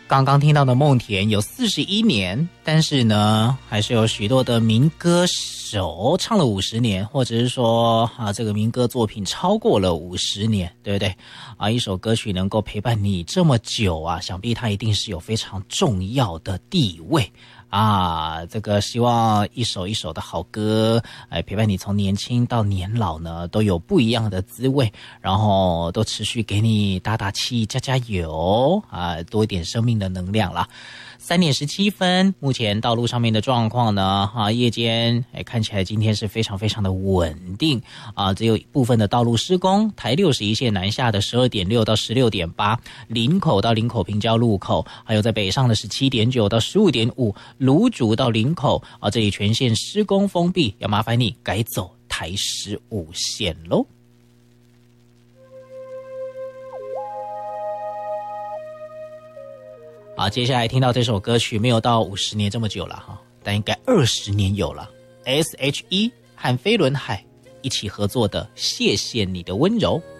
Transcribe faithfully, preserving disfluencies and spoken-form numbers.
刚刚听到的梦田有四十一年，但是呢，还是有许多的民歌手唱了五十年，或者是说啊，这个民歌作品超过了五十年，对不对？啊，一首歌曲能够陪伴你这么久啊，想必它一定是有非常重要的地位。啊，这个希望一首一首的好歌，哎，陪伴你从年轻到年老呢，都有不一样的滋味，然后都持续给你打打气、加加油啊，多一点生命的能量啦。三点十七分，目前道路上面的状况呢，啊，夜间哎看起来今天是非常非常的稳定啊，只有部分的道路施工，台六十一线南下的十二点六到十六点八，林口到林口平交路口，还有在北上的十七点九到十五点五，芦竹到林口啊，这里全线施工封闭，要麻烦你改走台十五线喽。好，接下来听到这首歌曲没有到五十年这么久了哈，但应该二十年有了。S H E 和飞轮海一起合作的《谢谢你的温柔》。